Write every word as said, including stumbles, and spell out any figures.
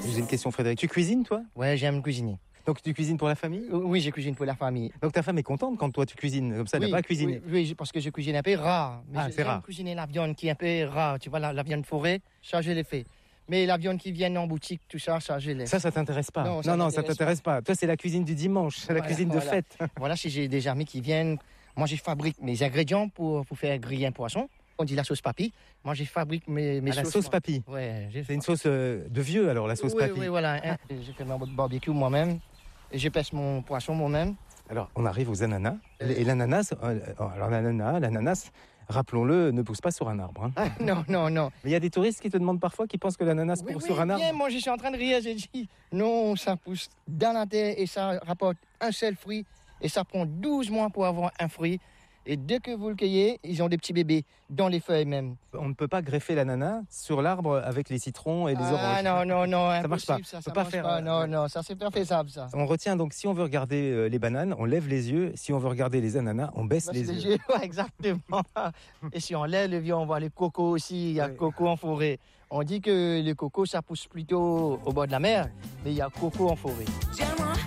J'ai une question, Frédéric. Tu cuisines, toi? Ouais, j'aime cuisiner. Donc tu cuisines pour la famille? Oui, je cuisine pour la famille. Donc ta femme est contente quand toi tu cuisines, comme ça elle oui, n'a pas à cuisiner. Oui, oui, parce que je cuisine un peu rare. Mais ah, je, c'est rare. cuisiner la viande qui est un peu rare. Tu vois, la, la viande forêt, ça je l'ai fait. Mais la viande qui vient en boutique, tout ça, ça je l'ai. Ça, ça t'intéresse pas? Non, ça non, non, ça t'intéresse pas. pas. Toi, c'est la cuisine du dimanche, c'est voilà, la cuisine de voilà. fête. Voilà, si j'ai des amis qui viennent, moi je fabrique mes ingrédients pour, pour faire griller un poisson. On dit la sauce papy. Moi, je fabrique mes, mes ah, sauces. La sauce papy. Ouais. C'est une sauce euh, de vieux, alors, la sauce oui, papy. Oui, voilà. Hein. J'ai fait mon barbecue moi-même. Et je pèse mon poisson moi-même. Alors, on arrive aux ananas. Euh... Et l'ananas, euh, alors l'ananas, l'ananas, rappelons-le, ne pousse pas sur un arbre. Hein. Ah, non, non, non. Mais il y a des touristes qui te demandent parfois, qui pensent que l'ananas oui, pousse oui, sur un arbre. Bien, moi, je suis en train de rire. J'ai dit, non, ça pousse dans la terre et ça rapporte un seul fruit. Et ça prend douze mois pour avoir un fruit. Et dès que vous le cueillez, ils ont des petits bébés dans les feuilles même. On ne peut pas greffer l'ananas sur l'arbre avec les citrons et les ah, oranges. Ah non, non, non, ça marche pas. Ça, on ça peut pas marche faire. Pas. Non, non, ça c'est pas faisable ça. On retient donc si on veut regarder euh, les bananes, on lève les yeux. Si on veut regarder les ananas, on baisse bah, les, les yeux. yeux. Ouais, exactement. Et si on lève les yeux, on voit les cocos aussi. Il y a ouais. Coco en forêt. On dit que les cocos ça pousse plutôt au bord de la mer, mais il y a coco en forêt.